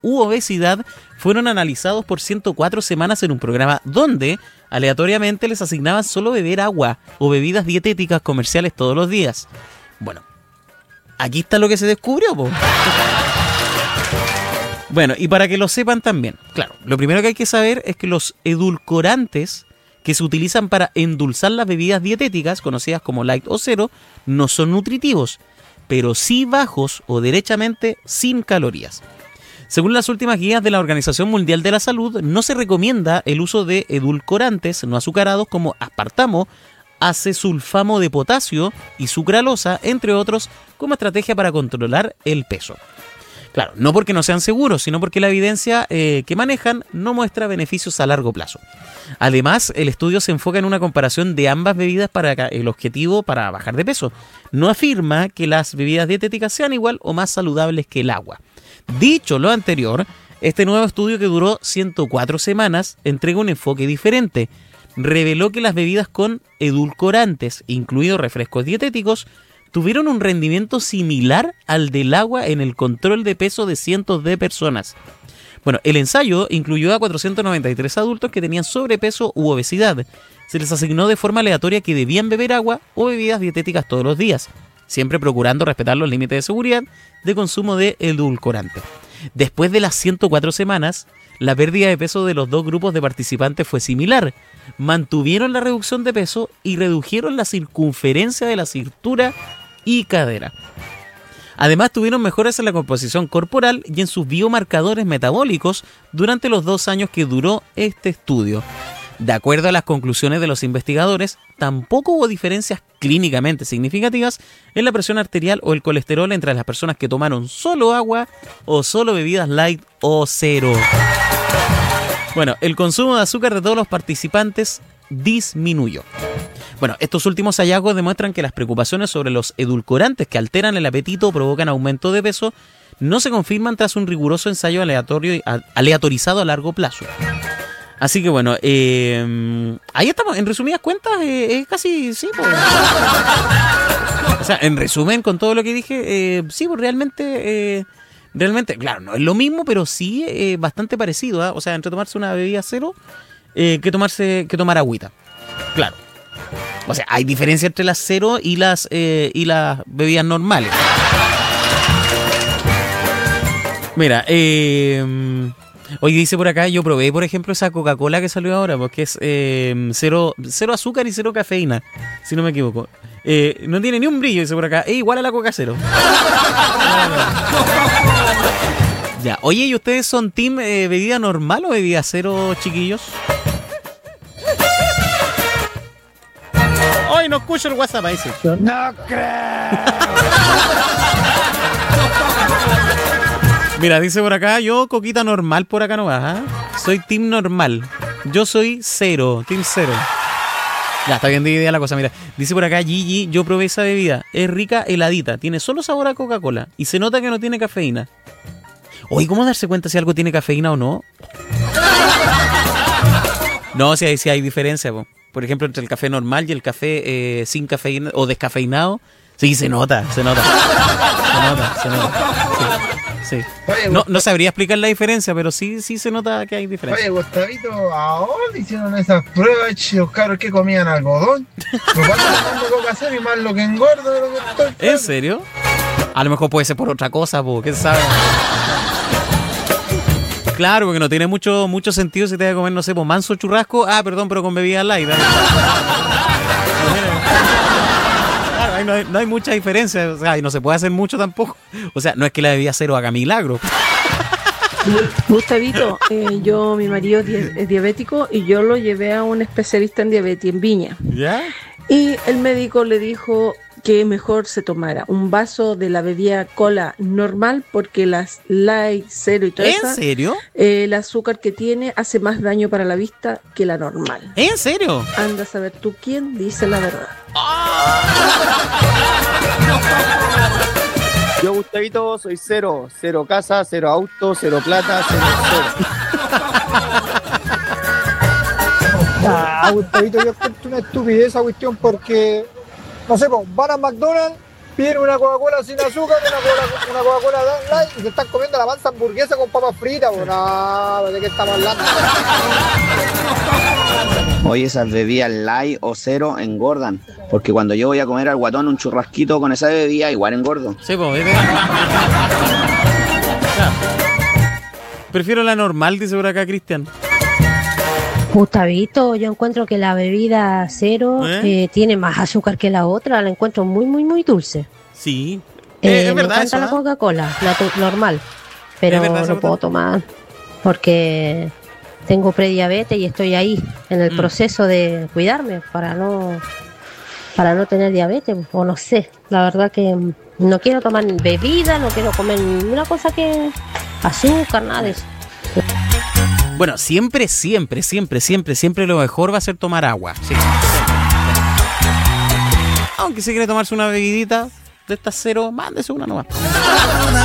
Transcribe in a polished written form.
u obesidad fueron analizados por 104 semanas en un programa donde aleatoriamente les asignaban solo beber agua o bebidas dietéticas comerciales todos los días. Bueno, aquí está lo que se descubrió, po. Bueno, y para que lo sepan también, claro, lo primero que hay que saber es que los edulcorantes que se utilizan para endulzar las bebidas dietéticas, conocidas como light o cero, no son nutritivos, pero sí bajos o derechamente sin calorías. Según las últimas guías de la Organización Mundial de la Salud, no se recomienda el uso de edulcorantes no azucarados como aspartamo, acesulfamo de potasio y sucralosa, entre otros, como estrategia para controlar el peso. Claro, no porque no sean seguros, sino porque la evidencia que manejan no muestra beneficios a largo plazo. Además, el estudio se enfoca en una comparación de ambas bebidas para el objetivo para bajar de peso. No afirma que las bebidas dietéticas sean igual o más saludables que el agua. Dicho lo anterior, este nuevo estudio, que duró 104 semanas, entrega un enfoque diferente. Reveló que las bebidas con edulcorantes, incluidos refrescos dietéticos, tuvieron un rendimiento similar al del agua en el control de peso de cientos de personas. Bueno, el ensayo incluyó a 493 adultos que tenían sobrepeso u obesidad. Se les asignó de forma aleatoria que debían beber agua o bebidas dietéticas todos los días, siempre procurando respetar los límites de seguridad de consumo de edulcorante. Después de las 104 semanas, la pérdida de peso de los dos grupos de participantes fue similar. Mantuvieron la reducción de peso y redujeron la circunferencia de la cintura y cadera. Además, tuvieron mejoras en la composición corporal y en sus biomarcadores metabólicos durante los 2 años que duró este estudio. De acuerdo a las conclusiones de los investigadores, tampoco hubo diferencias clínicamente significativas en la presión arterial o el colesterol entre las personas que tomaron solo agua o solo bebidas light o cero. Bueno, el consumo de azúcar de todos los participantes disminuyó. Bueno, estos últimos hallazgos demuestran que las preocupaciones sobre los edulcorantes que alteran el apetito o provocan aumento de peso no se confirman tras un riguroso ensayo aleatorizado a largo plazo. Así que bueno, ahí estamos. En resumidas cuentas, es casi, sí, pues. O sea, en resumen, con todo lo que dije, sí, pues realmente, claro, no es lo mismo, pero sí bastante parecido, ¿eh? O sea, entre tomarse una bebida cero, que tomar agüita. Claro. O sea, hay diferencia entre las cero y las bebidas normales. Mira, hoy dice por acá, yo probé, por ejemplo, esa Coca-Cola que salió ahora, porque es cero azúcar y cero cafeína, si no me equivoco. No tiene ni un brillo, dice por acá, es igual a la Coca Cero. Ya, oye, ¿y ustedes son team bebida normal o bebida cero, chiquillos? Hoy no escucho el WhatsApp, ahí sí. No creo. Mira, dice por acá, yo coquita normal por acá no va, ¿eh? Soy team normal. Yo soy cero, team cero. Ya, está bien dividida la cosa, mira. Dice por acá, Gigi, yo probé esa bebida. Es rica, heladita, tiene solo sabor a Coca-Cola y se nota que no tiene cafeína. Oye, ¿cómo darse cuenta si algo tiene cafeína o no? No, si hay diferencia, po. Por ejemplo, entre el café normal y el café sin cafeína o descafeinado. Sí, se nota. Sí. Oye, no sabría explicar la diferencia, pero sí se nota que hay diferencia. Oye, Gustavito, ahora hicieron esas pruebas, los cabros que comían algodón. Me pasa tomando Coca Cero y más lo que engordo de lo que estoy. ¿En serio? A lo mejor puede ser por otra cosa, po, ¿quién sabe? Claro, porque no tiene mucho sentido si te vas a comer, no sé, pues manso churrasco. Ah, perdón, pero con bebida light. Claro, ahí no hay mucha diferencia. O sea, y no se puede hacer mucho tampoco. O sea, no es que la bebida cero haga milagro. Gustavito, mi marido es diabético y yo lo llevé a un especialista en diabetes en Viña. ¿Ya? Y el médico le dijo que mejor se tomara un vaso de la bebida cola normal porque las light, cero y todo eso. ¿En serio? El azúcar que tiene hace más daño para la vista que la normal. ¿En serio? Anda a saber tú quién dice la verdad. Yo, Gustavito, soy cero. Cero casa, cero auto, cero plata, cero. Gustavito, yo encuentro una estupidez esa cuestión porque, no sé, van a McDonald's, piden una Coca-Cola sin azúcar, una Coca-Cola light y se están comiendo la mansa hamburguesa con papas fritas. No, ¿de qué estamos hablando? Oye, esas bebidas light o cero engordan. Porque cuando yo voy a comer al guatón un churrasquito con esa bebida, igual engordo. Sí, pues. Claro. Prefiero la normal, dice por acá Cristian. Gustavito, yo encuentro que la bebida cero tiene más azúcar que la otra. La encuentro muy, muy, muy dulce. Sí. Es me verdad encanta eso, la Coca-Cola, normal. Pero Es verdad, no puedo tomar porque tengo prediabetes y estoy ahí en el proceso de cuidarme para no tener diabetes, o no sé. La verdad que no quiero tomar bebida, no quiero comer ninguna cosa que azúcar, nada de eso. Bueno, siempre lo mejor va a ser tomar agua. Sí, siempre. Aunque si quiere tomarse una bebidita de estas cero, mándese una nomás.